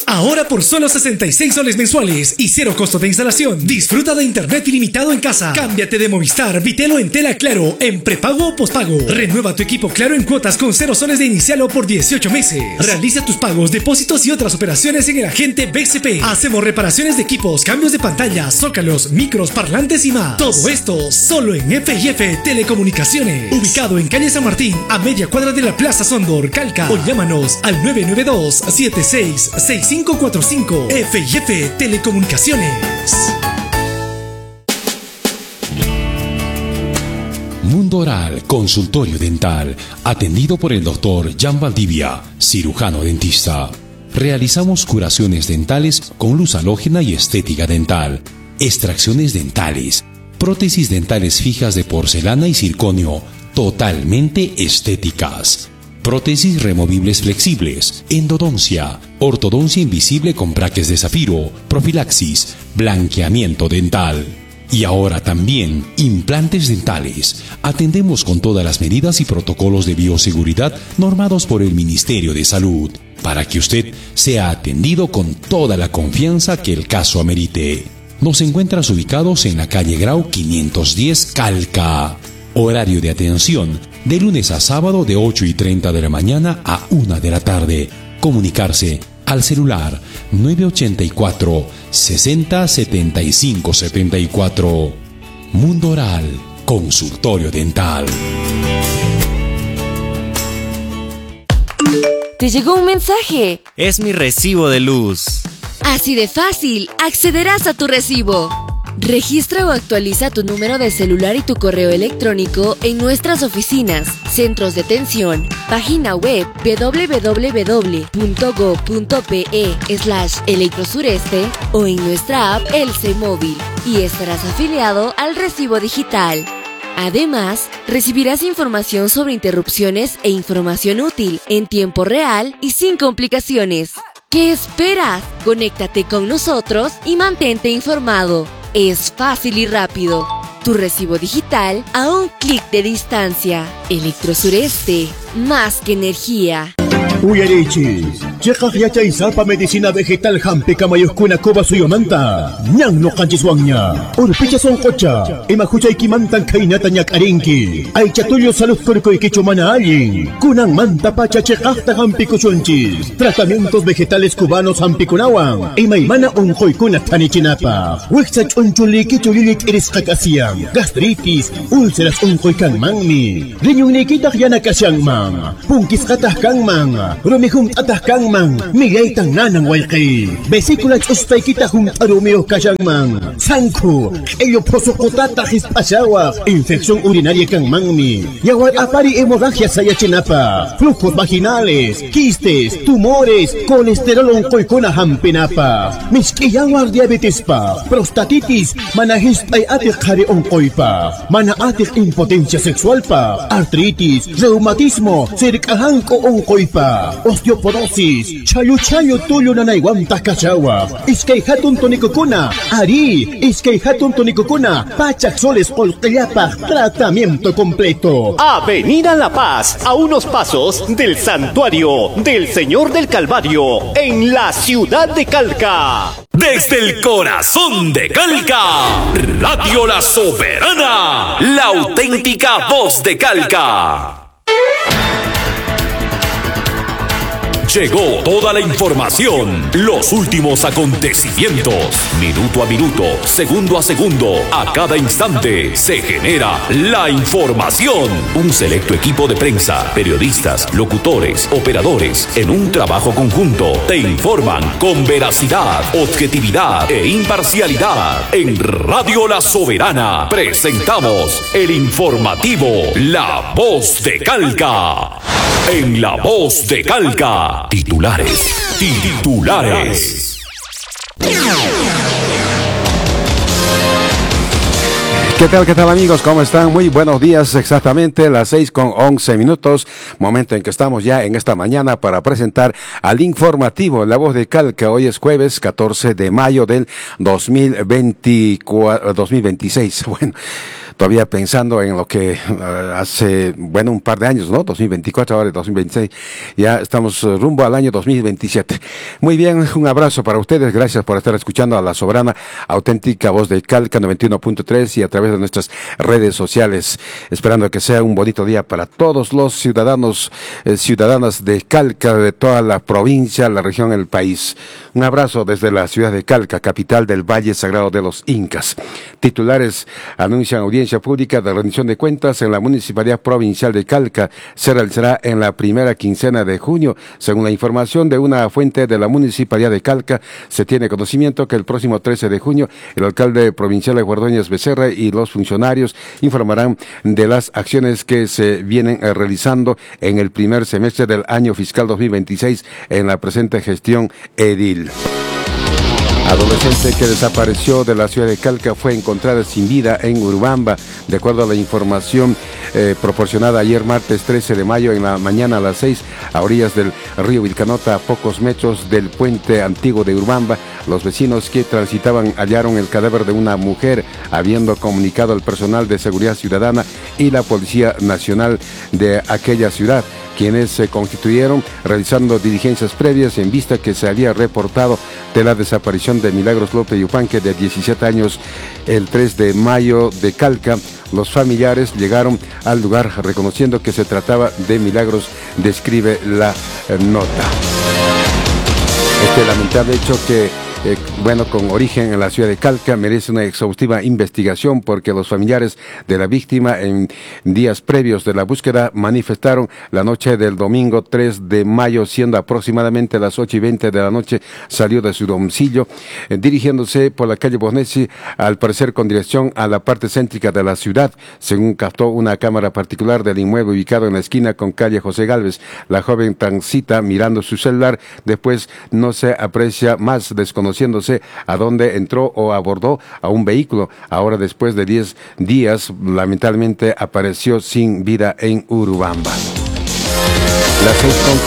Ahora por solo 66 soles mensuales y cero costo de instalación. Disfruta de internet ilimitado en casa. Cámbiate de Movistar, Vitelo en tela Claro, en prepago o pospago. Renueva tu equipo Claro en cuotas con 0 soles de inicial o por 18 meses. Realiza tus pagos, depósitos y otras operaciones en el agente BCP. Hacemos reparaciones de equipos, cambios de pantalla, zócalos, micros, parlantes y más. Todo esto solo en F&F Telecomunicaciones. Ubicado en calle San Martín, a media cuadra de la Plaza Sondor, Calca. O llámanos al 992-766545. F&F Telecomunicaciones. Mundo Oral, consultorio dental, atendido por el doctor Jan Valdivia, cirujano dentista. Realizamos curaciones dentales con luz halógena y estética dental, extracciones dentales, prótesis dentales fijas de porcelana y circonio, totalmente estéticas. Prótesis removibles flexibles, endodoncia, ortodoncia invisible con braques de zafiro, profilaxis, blanqueamiento dental. Y ahora también implantes dentales. Atendemos con todas las medidas y protocolos de bioseguridad normados por el Ministerio de Salud, para que usted sea atendido con toda la confianza que el caso amerite. Nos encuentras ubicados en la calle Grau 510 Calca. Horario de atención de lunes a sábado de 8:30 de la mañana a 1 de la tarde. Comunicarse al celular 984 60 75 74. Mundo Oral, consultorio dental. Te llegó un mensaje. Es mi recibo de luz. Así de fácil, accederás a tu recibo. Registra o actualiza tu número de celular y tu correo electrónico en nuestras oficinas, centros de atención, página web www.go.pe/electrosureste o en nuestra app Elce Móvil y estarás afiliado al recibo digital. Además, recibirás información sobre interrupciones e información útil en tiempo real y sin complicaciones. ¿Qué esperas? Conéctate con nosotros y mantente informado. Es fácil y rápido. Tu recibo digital a un clic de distancia. Electrosureste, más que energía. Uyarichis, chekaj yachay sapa medicina vegetal hampi kamayuskuna kuba suyomanta. Nyang no kanchiswangnya. Urpicha son kocha. Imahuchay kimantan kainata nyak arinki. Ay chatulyo salud kurkoy kichumana alin. Kunang manta pacha chekajta hampi kuchunchis. Tratamientos vegetales cubanos hampi kunawan. Imaymana unjoy kuna tanichinapa. Wixach unchuliki chulilik iris kakasiang. Gastritis, úlceras unjoy kangmangmi. Riñunikitah yana kasyangmang. Punkis katah kangmang. Rumihum atahkangmang, migay tang nanang walki. Vesícula chustay kita hum arumio kashangmang. Sangku, ello posokotata hispasawa. Infección urinaria kangmangmi. Yawar apari hemorragia sayachinapa. Flujos vaginales, quistes, tumores, colesterol onkoykuna hampinapa. Miskiyawar diabetes pa, prostatitis, manahistay atik hari onkoypa. Mana atik impotencia sexual pa, artritis, reumatismo, sirikahangko onkoypa. Osteoporosis, chayo tuyo nanayguanta kachawa. Iskay hatun tonicocuna, ari, iskay hatun tonicocuna, pachak soles olcayapa, tratamiento completo. Avenida La Paz, a unos pasos del Santuario del Señor del Calvario, en la ciudad de Calca. Desde el corazón de Calca, Radio La Soberana, la auténtica voz de Calca. Llegó toda la información, los últimos acontecimientos, minuto a minuto, segundo a segundo, a cada instante se genera la información. Un selecto equipo de prensa, periodistas, locutores, operadores, en un trabajo conjunto, te informan con veracidad, objetividad e imparcialidad. En Radio La Soberana presentamos el informativo La Voz de Calca. En La Voz de Calca, titulares. ¿Qué tal amigos? ¿Cómo están? Muy buenos días, exactamente las 6:11, momento en que estamos ya en esta mañana para presentar al informativo La Voz de Calca. Hoy es jueves 14 de mayo del 2026. Bueno, todavía pensando en lo que hace, bueno, un par de años, ¿no? 2024, ahora 2026, ya estamos rumbo al año 2027. Muy bien, un abrazo para ustedes, gracias por estar escuchando a La Soberana, auténtica voz de Calca 91.3 y a través de nuestras redes sociales, esperando que sea un bonito día para todos los ciudadanos, ciudadanas de Calca, de toda la provincia, la región, el país. Un abrazo desde la ciudad de Calca, capital del Valle Sagrado de los Incas. Titulares anuncian audiencia pública de rendición de cuentas en la Municipalidad Provincial de Calca. Se realizará en la primera quincena de junio. Según la información de una fuente de la Municipalidad de Calca, se tiene conocimiento que el próximo 13 de junio el alcalde provincial de Guardóñez Becerra y los funcionarios informarán de las acciones que se vienen realizando en el primer semestre del año fiscal 2026 en la presente gestión edil. Adolescente que desapareció de la ciudad de Calca fue encontrada sin vida en Urubamba. De acuerdo a la información proporcionada ayer martes 13 de mayo en la mañana a las 6 a orillas del río Vilcanota, a pocos metros del puente antiguo de Urubamba, los vecinos que transitaban hallaron el cadáver de una mujer, habiendo comunicado al personal de seguridad ciudadana y la Policía Nacional de aquella ciudad, quienes se constituyeron realizando diligencias previas en vista que se había reportado de la desaparición de Milagros López Yupanque, de 17 años, el 3 de mayo de Calca. Los familiares llegaron al lugar reconociendo que se trataba de Milagros, describe la nota. Este lamentable hecho que con origen en la ciudad de Calca, merece una exhaustiva investigación porque los familiares de la víctima en días previos de la búsqueda manifestaron la noche del domingo 3 de mayo, siendo aproximadamente las 8:20 de la noche, salió de su domicilio, dirigiéndose por la calle Bosnesi, al parecer con dirección a la parte céntrica de la ciudad, según captó una cámara particular del inmueble ubicado en la esquina con calle José Gálvez. La joven transita mirando su celular, después no se aprecia más, desconociéndose a dónde entró o abordó a un vehículo. Ahora, después de 10 días, lamentablemente apareció sin vida en Urubamba. Las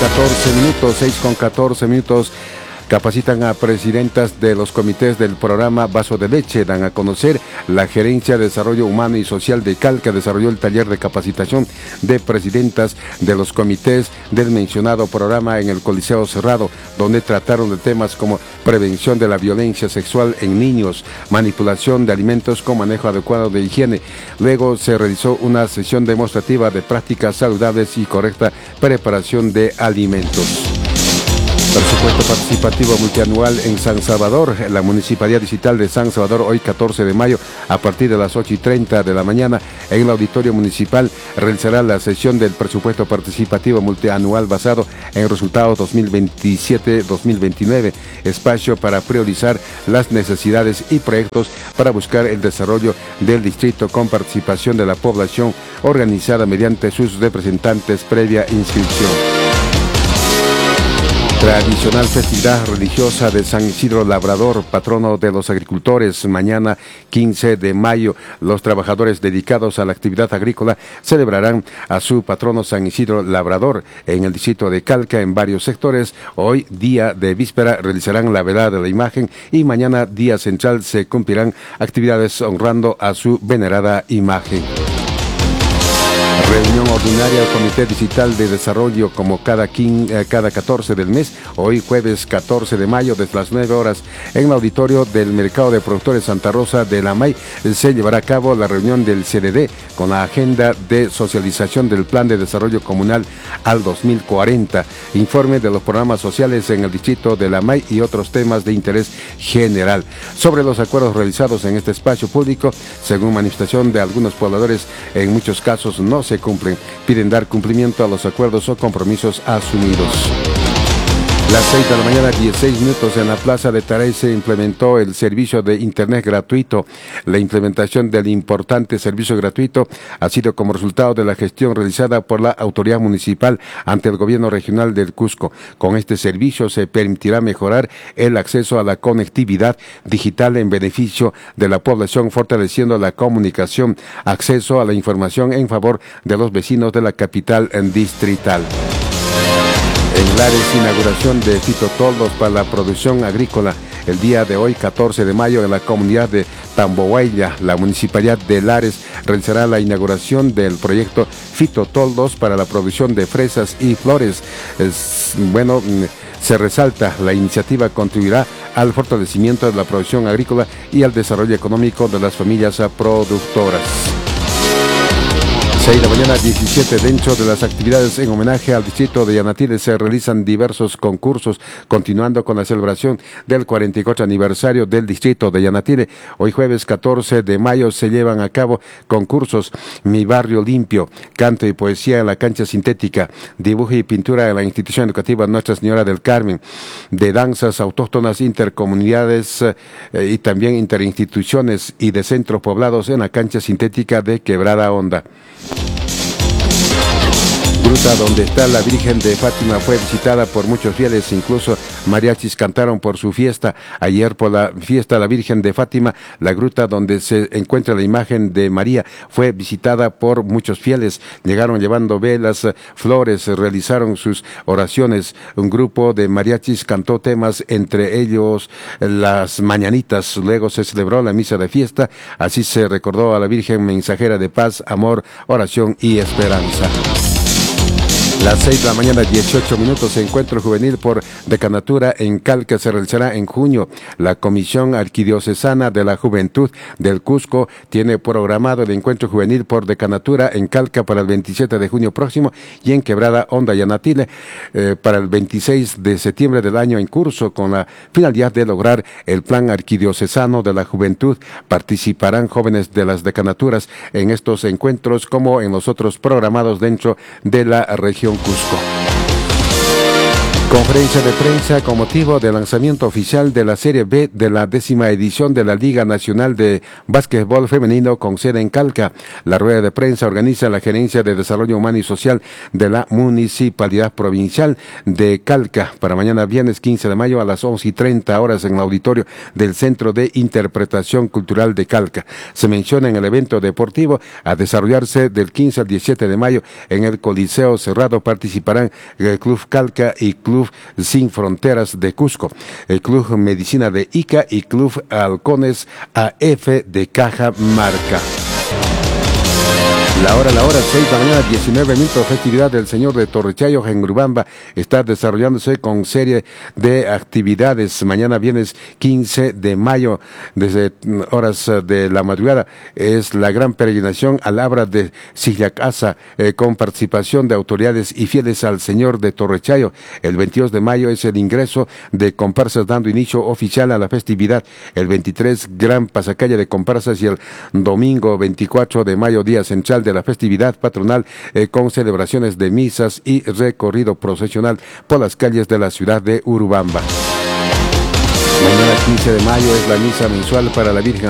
6:14 minutos. Capacitan a presidentas de los comités del programa Vaso de Leche. Dan a conocer la Gerencia de Desarrollo Humano y Social de Calca desarrolló el taller de capacitación de presidentas de los comités del mencionado programa en el Coliseo Cerrado, donde trataron de temas como prevención de la violencia sexual en niños, manipulación de alimentos con manejo adecuado de higiene. Luego se realizó una sesión demostrativa de prácticas saludables y correcta preparación de alimentos. Presupuesto participativo multianual en San Salvador. La Municipalidad Distrital de San Salvador, hoy 14 de mayo, a partir de las 8:30 de la mañana, en el Auditorio Municipal, realizará la sesión del presupuesto participativo multianual basado en resultados 2027-2029, espacio para priorizar las necesidades y proyectos para buscar el desarrollo del distrito con participación de la población organizada mediante sus representantes previa inscripción. Tradicional festividad religiosa de San Isidro Labrador, patrono de los agricultores. Mañana 15 de mayo, los trabajadores dedicados a la actividad agrícola celebrarán a su patrono San Isidro Labrador en el distrito de Calca en varios sectores. Hoy, día de víspera, realizarán la velada de la imagen y mañana, día central, se cumplirán actividades honrando a su venerada imagen. Reunión ordinaria del Comité Distrital de Desarrollo como cada 14 del mes, hoy jueves 14 de mayo desde las 9 horas en el auditorio del Mercado de Productores Santa Rosa de la May se llevará a cabo la reunión del CDD con la agenda de socialización del Plan de Desarrollo Comunal al 2040, informe de los programas sociales en el distrito de la May y otros temas de interés general. Sobre los acuerdos realizados en este espacio público, según manifestación de algunos pobladores, en muchos casos no se cumplen. Piden dar cumplimiento a los acuerdos o compromisos asumidos. Las 6 de la mañana, 16 minutos, en la Plaza de Taray se implementó el servicio de Internet gratuito. La implementación del importante servicio gratuito ha sido como resultado de la gestión realizada por la autoridad municipal ante el gobierno regional del Cusco. Con este servicio se permitirá mejorar el acceso a la conectividad digital en beneficio de la población, fortaleciendo la comunicación, acceso a la información en favor de los vecinos de la capital distrital. En Lares, inauguración de fitotoldos para la producción agrícola. El día de hoy, 14 de mayo, en la comunidad de Tambohuaya, la municipalidad de Lares realizará la inauguración del proyecto Fitotoldos para la producción de fresas y flores. Se resalta, la iniciativa contribuirá al fortalecimiento de la producción agrícola y al desarrollo económico de las familias productoras. 6 de la mañana, 17. Dentro de las actividades en homenaje al distrito de Yanatile se realizan diversos concursos, continuando con la celebración del 44 aniversario del distrito de Yanatile. Hoy jueves 14 de mayo se llevan a cabo concursos: Mi Barrio Limpio, canto y poesía en la cancha sintética, dibujo y pintura en la institución educativa Nuestra Señora del Carmen, de danzas autóctonas intercomunidades y también interinstituciones y de centros poblados en la cancha sintética de Quebrada Honda. Gruta donde está la Virgen de Fátima fue visitada por muchos fieles, incluso mariachis cantaron por su fiesta. Ayer, por la fiesta de la Virgen de Fátima, la gruta donde se encuentra la imagen de María fue visitada por muchos fieles. Llegaron llevando velas, flores, realizaron sus oraciones. Un grupo de mariachis cantó temas, entre ellos las mañanitas. Luego se celebró la misa de fiesta. Así se recordó a la Virgen mensajera de paz, amor, oración y esperanza. Las 6 de la mañana, 18 minutos, encuentro juvenil por decanatura en Calca se realizará en junio. La Comisión Arquidiocesana de la Juventud del Cusco tiene programado el encuentro juvenil por decanatura en Calca para el 27 de junio próximo y en Quebrada Honda, Yanatile, para el 26 de septiembre del año en curso, con la finalidad de lograr el Plan Arquidiocesano de la Juventud. Participarán jóvenes de las decanaturas en estos encuentros como en los otros programados dentro de la región Cusco. Conferencia de prensa con motivo del lanzamiento oficial de la Serie B de la 10ª edición de la Liga Nacional de Básquetbol Femenino con sede en Calca. La rueda de prensa organiza la Gerencia de Desarrollo Humano y Social de la Municipalidad Provincial de Calca para mañana viernes 15 de mayo a las 11:30 horas en el auditorio del Centro de Interpretación Cultural de Calca. Se menciona en el evento deportivo a desarrollarse del 15 al 17 de mayo en el Coliseo Cerrado. Participarán el Club Calca y Club Sin Fronteras de Cusco, el Club Medicina de Ica y Club Halcones AF de Cajamarca. La hora, 6 de la mañana, 19 minutos, festividad del Señor de Torrechayo en Urubamba está desarrollándose con serie de actividades. Mañana viernes 15 de mayo, desde horas de la madrugada, es la gran peregrinación al Abra de Sillacasa, con participación de autoridades y fieles al Señor de Torrechayo. El 22 de mayo es el ingreso de comparsas dando inicio oficial a la festividad. El 23, gran pasacalle de comparsas y el domingo 24 de mayo, día central de la festividad patronal, con celebraciones de misas y recorrido procesional por las calles de la ciudad de Urubamba. Mañana 15 de mayo es la misa mensual para la Virgen